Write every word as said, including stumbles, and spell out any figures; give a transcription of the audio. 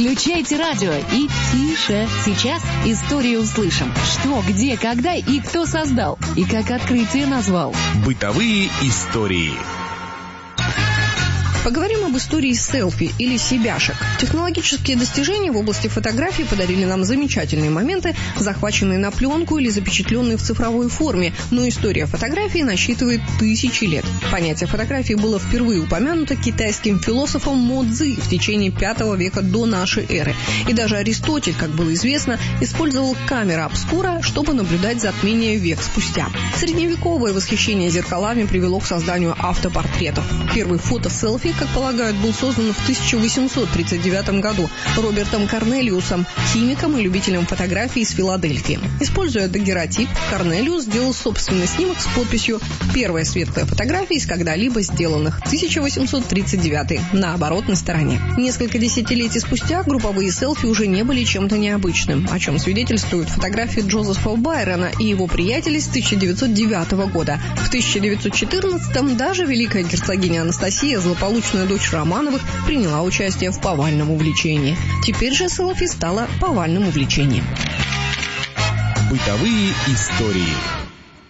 Включайте радио и тише. Сейчас историю услышим. Что, где, когда и кто создал. И как открытие назвал. Бытовые истории. Поговорим об истории селфи или себяшек. Технологические достижения в области фотографии подарили нам замечательные моменты, захваченные на пленку или запечатленные в цифровой форме, но история фотографии насчитывает тысячи лет. Понятие фотографии было впервые упомянуто китайским философом Мо Цзи в течение пятого века до нашей эры. И даже Аристотель, как было известно, использовал камеру обскура, чтобы наблюдать затмение век спустя. Средневековое восхищение зеркалами привело к созданию автопортретов. Первый фото-селфи, как полагают, был создан в тысяча восемьсот тридцать девятом году Робертом Корнелиусом, химиком и любителем фотографии из Филадельфии. Используя дагеротип, Корнелиус сделал собственный снимок с подписью «Первая светлая фотография из когда-либо сделанных, тысяча восемьсот тридцать девятый», на оборотной стороне. Несколько десятилетий спустя групповые селфи уже не были чем-то необычным, о чем свидетельствуют фотографии Джозефа Байрона и его приятелей с тысяча девятьсот девятого года. В тысяча девятьсот четырнадцатом даже великая герцогиня Анастасия, злополучная дочь Романовых, приняла участие в повальном увлечении. Теперь же селфи стало повальным увлечением. Бытовые истории.